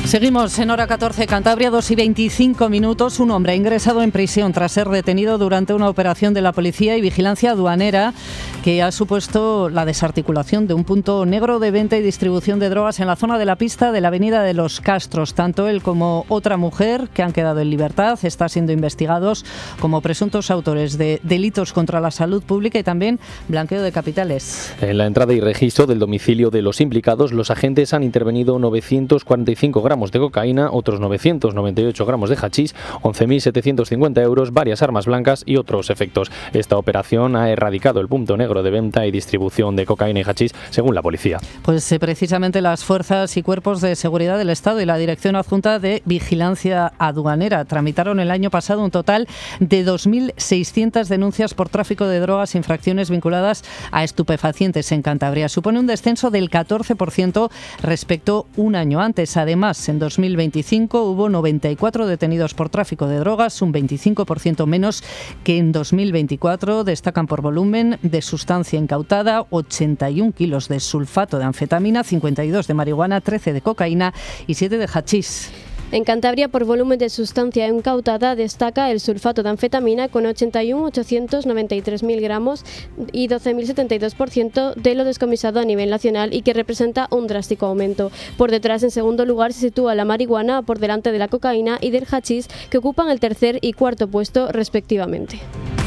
Seguimos en hora 14, Cantabria, 2:25. Un hombre ha ingresado en prisión tras ser detenido durante una operación de la policía y vigilancia aduanera que ha supuesto la desarticulación de un punto negro de venta y distribución de drogas en la zona de la pista de la avenida de los Castros. Tanto él como otra mujer, que han quedado en libertad, están siendo investigados como presuntos autores de delitos contra la salud pública y también blanqueo de capitales. En la entrada y registro del domicilio de los implicados, los agentes han intervenido 945 gramos de cocaína, otros 998 gramos de hachís, 11.750 euros, varias armas blancas y otros efectos. Esta operación ha erradicado el punto negro de venta y distribución de cocaína y hachís, según la policía. Pues precisamente las fuerzas y cuerpos de seguridad del Estado y la Dirección Adjunta de Vigilancia Aduanera tramitaron el año pasado un total de 2.600 denuncias por tráfico de drogas e infracciones vinculadas a estupefacientes en Cantabria. Supone un descenso del 14% respecto un año antes. Además, en 2025 hubo 94 detenidos por tráfico de drogas, un 25% menos que en 2024. Destacan por volumen de sustancia incautada 81 kilos de sulfato de anfetamina, 52 de marihuana, 13 de cocaína y 7 de hachís. En Cantabria, por volumen de sustancia incautada, destaca el sulfato de anfetamina con 81.893.000 gramos y 12.072% de lo descomisado a nivel nacional y que representa un drástico aumento. Por detrás, en segundo lugar, se sitúa la marihuana por delante de la cocaína y del hachís, que ocupan el tercer y cuarto puesto respectivamente.